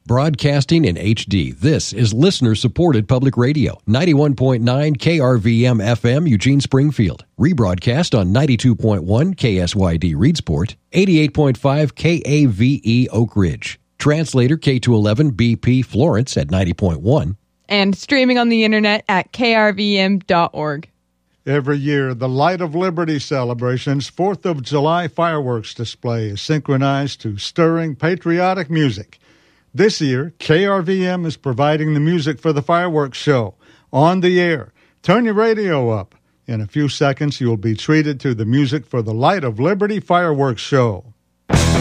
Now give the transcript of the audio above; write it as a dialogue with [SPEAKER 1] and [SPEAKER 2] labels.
[SPEAKER 1] Broadcasting in HD, this is listener-supported public radio. 91.9 KRVM FM, Eugene, Springfield. Rebroadcast on 92.1 KSYD, Reedsport. 88.5 KAVE, Oak Ridge. Translator K211 BP, Florence at 90.1.
[SPEAKER 2] And streaming on the internet at krvm.org.
[SPEAKER 3] Every year, the Light of Liberty celebration's 4th of July fireworks display is synchronized to stirring patriotic music. This year, KRVM is providing the music for the fireworks show on the air. Turn your radio up. In a few seconds, you'll be treated to the music for the Light of Liberty fireworks show.